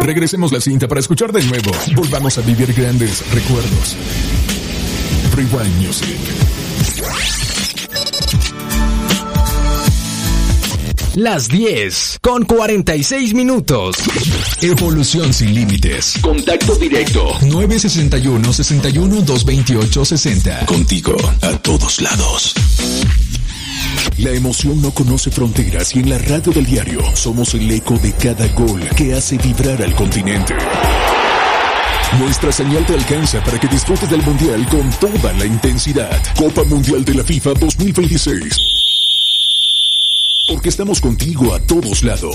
Regresemos la cinta para escuchar de nuevo. Volvamos a vivir grandes recuerdos. Rewind Music. Las 10:46. Evolución sin límites. Contacto directo. 961-61-228-60. Contigo a todos lados. La emoción no conoce fronteras y en la radio del diario somos el eco de cada gol que hace vibrar al continente. Nuestra señal te alcanza para que disfrutes del Mundial con toda la intensidad. Copa Mundial de la FIFA 2026. Porque estamos contigo a todos lados.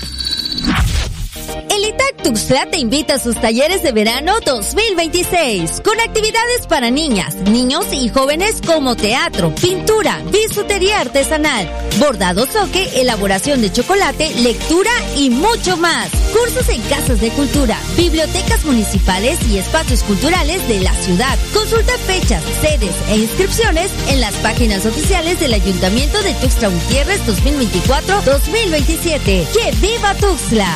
El ITAC Tuxtla te invita a sus talleres de verano 2026, con actividades para niñas, niños y jóvenes como teatro, pintura, bisutería artesanal, bordado soque, elaboración de chocolate, lectura y mucho más. Cursos en casas de cultura, bibliotecas municipales y espacios culturales de la ciudad. Consulta fechas, sedes e inscripciones en las páginas oficiales del Ayuntamiento de Tuxtla Gutiérrez 2024-2027. ¡Que viva Tuxtla!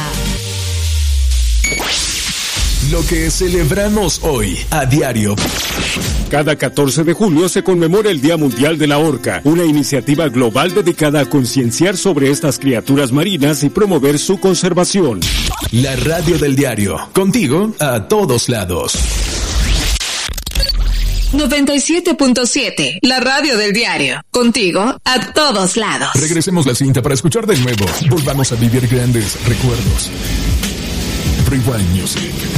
Lo que celebramos hoy a diario. Cada 14 de julio se conmemora el Día Mundial de la Orca, una iniciativa global dedicada a concienciar sobre estas criaturas marinas y promover su conservación. La radio del diario, contigo a todos lados. 97.7, la radio del diario, contigo a todos lados. Regresemos la cinta para escuchar de nuevo. Volvamos a vivir grandes recuerdos. Rewind Music.